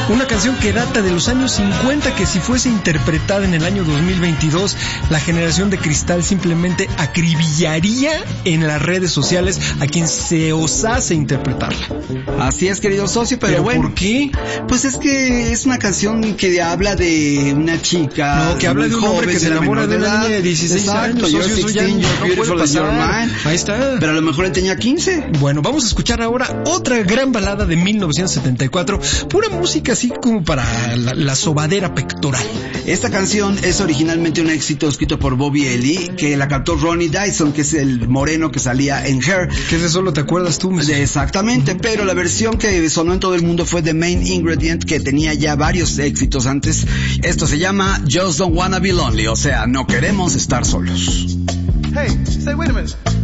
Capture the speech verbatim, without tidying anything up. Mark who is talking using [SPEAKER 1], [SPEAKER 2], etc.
[SPEAKER 1] Una canción que data de los años cincuenta, que si fuese interpretada en el año dos mil veintidós, la generación de cristal simplemente acribillaría en las redes sociales a quien se osase interpretarla.
[SPEAKER 2] Así es, querido socio, pero,
[SPEAKER 1] ¿Pero
[SPEAKER 2] bueno.
[SPEAKER 1] ¿por qué?
[SPEAKER 2] Pues es que es una canción que habla de una chica.
[SPEAKER 1] No, que habla de un hombre que se enamora de una niña de dieciséis
[SPEAKER 2] Exacto,
[SPEAKER 1] años.
[SPEAKER 2] you're
[SPEAKER 1] Socio, eso ya
[SPEAKER 2] sixteen,
[SPEAKER 1] no
[SPEAKER 2] you're
[SPEAKER 1] puede
[SPEAKER 2] beautiful as your
[SPEAKER 1] pasar.
[SPEAKER 2] mind.
[SPEAKER 1] Ahí está.
[SPEAKER 2] Pero a lo mejor él tenía quince.
[SPEAKER 1] Bueno, vamos a escuchar ahora otra gran balada de mil novecientos setenta y cuatro. Pura música así como para la, la sobadera pectoral.
[SPEAKER 2] Esta canción es originalmente un éxito escrito por Bobby Ely, que la cantó Ronnie Dyson, que es el moreno que salía en Hair.
[SPEAKER 1] Que de solo te acuerdas tú,
[SPEAKER 2] De Exactamente, uh-huh. Pero la versión que sonó en todo el mundo fue The Main Ingredient, que tenía ya varios éxitos antes. Esto se llama Just Don't Wanna Be Lonely, o sea, no queremos estar solos.
[SPEAKER 3] Hey, say, wait a minute.